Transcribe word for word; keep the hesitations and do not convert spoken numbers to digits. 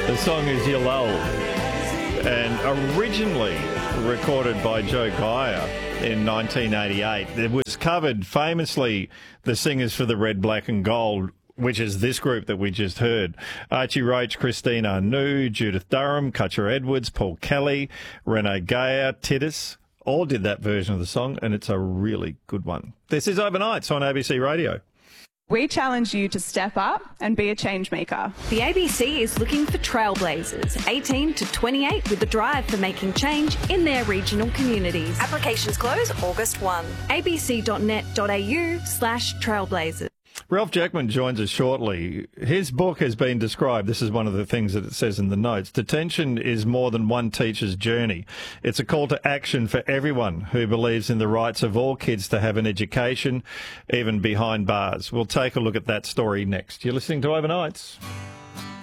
The song is Yalal, and originally recorded by Joe Geyer in nineteen eighty-eight. It was covered famously, the singers for the Red, Black and Gold, which is this group that we just heard. Archie Roach, Christine Arnoux, Judith Durham, Cutcher Edwards, Paul Kelly, Renee Geyer, Titus, all did that version of the song, and it's a really good one. This is Overnights on A B C Radio. We challenge you to step up and be a change maker. The A B C is looking for trailblazers, eighteen to twenty-eight, with a drive for making change in their regional communities. Applications close August first. abc.net.au slash trailblazers. Ralph Jackman joins us shortly. His book has been described, this is one of the things that it says in the notes, detention is more than one teacher's journey. It's a call to action for everyone who believes in the rights of all kids to have an education, even behind bars. We'll take a look at that story next. You're listening to Overnights.